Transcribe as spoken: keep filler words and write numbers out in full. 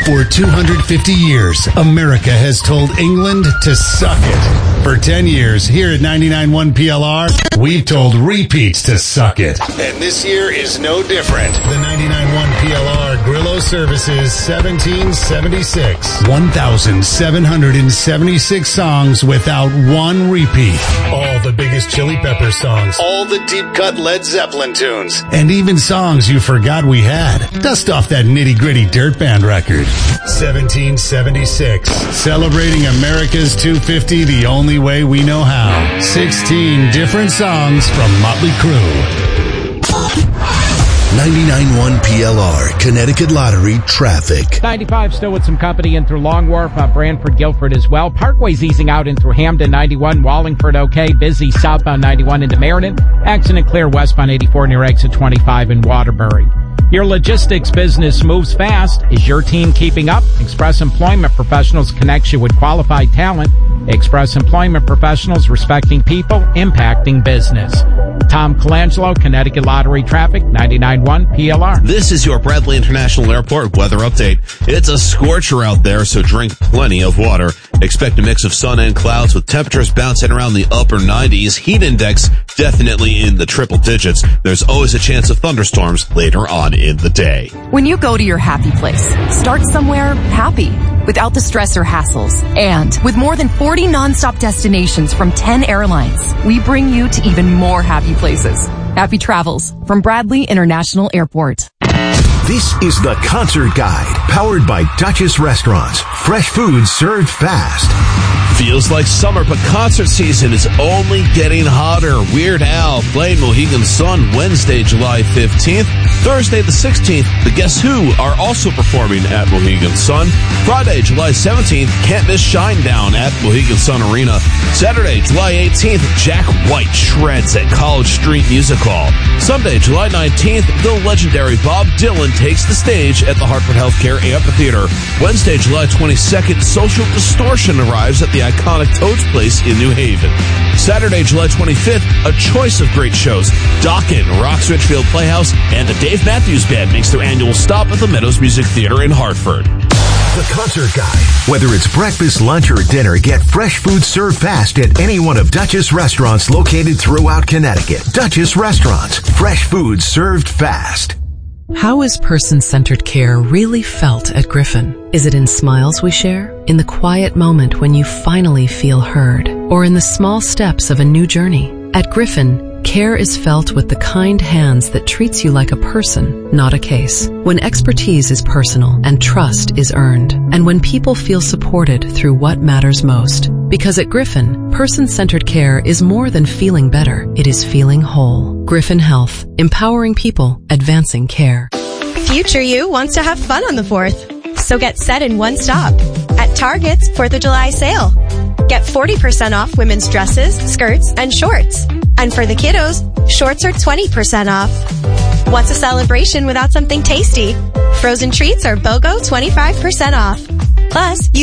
For two hundred fifty years, America has told England to suck it. For ten years, here at ninety-nine point one P L R, we've told repeats to suck it. And this year is no different. The ninety-nine point one P L R Grillo Services seventeen seventy-six. one thousand seven hundred seventy-six songs without one repeat. All the biggest Chili Pepper songs. All the deep-cut Led Zeppelin tunes. And even songs you forgot we had. Dust off that nitty-gritty dirt band record. seventeen seventy-six. Celebrating America's two fifty the only way we know how. sixteen different songs from Motley Crue. ninety-nine point one P L R, Connecticut Lottery traffic. ninety-five still with some company in through Long Wharf, uh, Brantford, Guilford as well. Parkway's easing out in through Hamden, ninety-one. Wallingford, okay. Busy southbound ninety-one into Meriden. Accident clear westbound eighty-four near exit twenty-five in Waterbury. Your logistics business moves fast. Is your team keeping up? Express Employment Professionals connects you with qualified talent. Express Employment Professionals, respecting people, impacting business. Tom Colangelo, Connecticut Lottery Traffic, ninety-nine point one P L R. This is your Bradley International Airport weather update. It's a scorcher out there, so drink plenty of water. Expect a mix of sun and clouds with temperatures bouncing around the upper nineties. Heat index definitely in the triple digits. There's always a chance of thunderstorms later on in the day. When you go to your happy place, start somewhere happy, without the stress or hassles. And with more than forty nonstop destinations from ten airlines, we bring you to even more happy places. Happy travels from Bradley International Airport. This is the Concert Guide, powered by Duchess Restaurants. Fresh food served fast. Feels like summer, but concert season is only getting hotter. Weird Al playing Mohegan Sun Wednesday, July fifteenth. Thursday the sixteenth, the Guess Who are also performing at Mohegan Sun. Friday, July seventeenth, can't miss Shinedown at Mohegan Sun Arena. Saturday, July eighteenth, Jack White shreds at College Street Music Hall. Sunday, July nineteenth, the legendary Bob Dylan takes the stage at the Hartford Healthcare Amphitheater. Wednesday, July twenty-second, Social Distortion arrives at the iconic Toad's Place in New Haven. Saturday, July twenty-fifth, a choice of great shows. Dokken, Rock's Richfield Playhouse, and the Dave Matthews Band makes their annual stop at the Meadows Music Theater in Hartford. The Concert Guide. Whether it's breakfast, lunch, or dinner, get fresh food served fast at any one of Duchess restaurants located throughout Connecticut. Duchess Restaurants. Fresh food served fast. How is person-centered care really felt at Griffin? Is it in smiles we share? In the quiet moment when you finally feel heard? Or in the small steps of a new journey? At Griffin, care is felt with the kind hands that treats you like a person, not a case. When expertise is personal and trust is earned, and when people feel supported through what matters most. Because at Griffin, person-centered care is more than feeling better, it is feeling whole. Griffin Health, empowering people, advancing care. Future you wants to have fun on the fourth, so get set in one stop at Target's fourth of July sale. Get forty percent off women's dresses, skirts, and shorts. And for the kiddos, shorts are twenty percent off. What's a celebration without something tasty? Frozen treats are BOGO twenty-five percent off. Plus, you